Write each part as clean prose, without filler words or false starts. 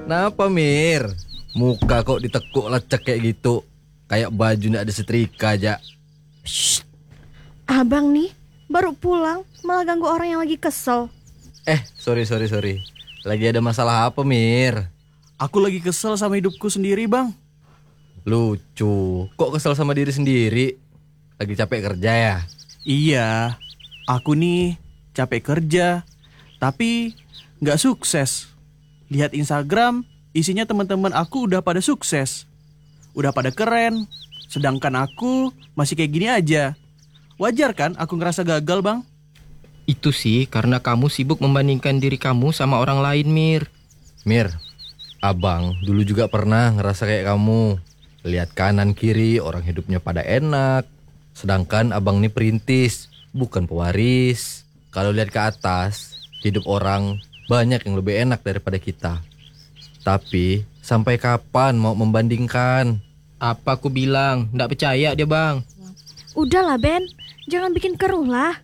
Kenapa Mir? Muka kok ditekuk lecek kayak gitu. Kayak baju gak ada setrika aja. Shh. Abang nih baru pulang malah ganggu orang yang lagi kesel. Sorry. Lagi ada masalah apa Mir? Aku lagi kesel sama hidupku sendiri, Bang. Lucu. Kok kesel sama diri sendiri? Lagi capek kerja ya? Iya, aku nih capek kerja, tapi gak sukses. Lihat Instagram, isinya teman-teman aku udah pada sukses. Udah pada keren, sedangkan aku masih kayak gini aja. Wajar kan aku ngerasa gagal, Bang? Itu sih karena kamu sibuk membandingkan diri kamu sama orang lain, Mir. Mir, abang dulu juga pernah ngerasa kayak kamu. Lihat kanan kiri orang hidupnya pada enak, sedangkan abang nih perintis, bukan pewaris. Kalau lihat ke atas, hidup orang banyak yang lebih enak daripada kita. Tapi sampai kapan mau membandingkan? Apa aku bilang? Nggak percaya dia, Bang. Udahlah Ben, jangan bikin keruh lah.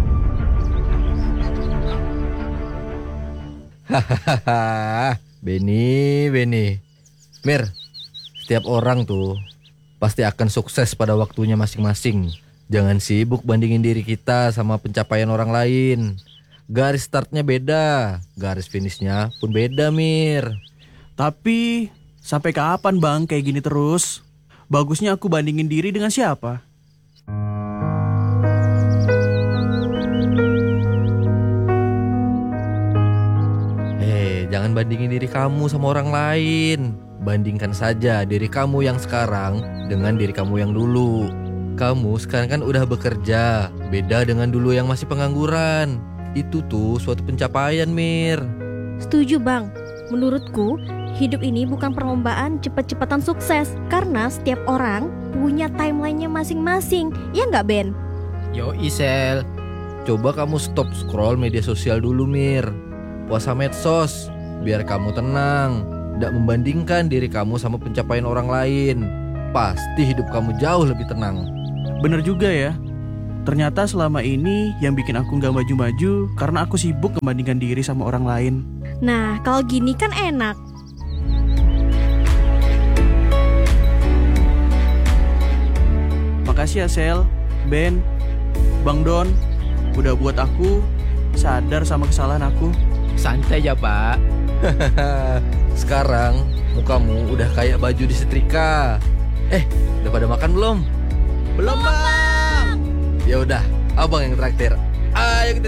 Hahaha, Beni. Mir, setiap orang tuh pasti akan sukses pada waktunya masing-masing. Jangan sibuk bandingin diri kita sama pencapaian orang lain. Garis startnya beda, garis finishnya pun beda, Mir. Tapi sampai kapan, Bang, kayak gini terus? Bagusnya aku bandingin diri dengan siapa? Jangan bandingin diri kamu sama orang lain. Bandingkan saja diri kamu yang sekarang dengan diri kamu yang dulu. Kamu sekarang kan udah bekerja, beda dengan dulu yang masih pengangguran. Itu tuh suatu pencapaian, Mir. Setuju Bang, menurutku hidup ini bukan perlombaan cepet-cepetan sukses. Karena setiap orang punya timelinenya masing-masing. Ya nggak Ben? Yo Isel. Coba kamu stop scroll media sosial dulu, Mir. Puasa medsos, biar kamu tenang. Tidak membandingkan diri kamu sama pencapaian orang lain. Pasti hidup kamu jauh lebih tenang. Bener juga ya. Ternyata selama ini yang bikin aku gak maju-maju karena aku sibuk membandingkan diri sama orang lain. Nah, kalau gini kan enak. Makasih ya Sel, Ben, Bang Don, udah buat aku sadar sama kesalahan aku. Santai ya, Pak. Sekarang mukamu udah kayak baju disetrika. Udah pada makan belum? Belum, Bang. Ya udah, abang yang traktir. Ayo kita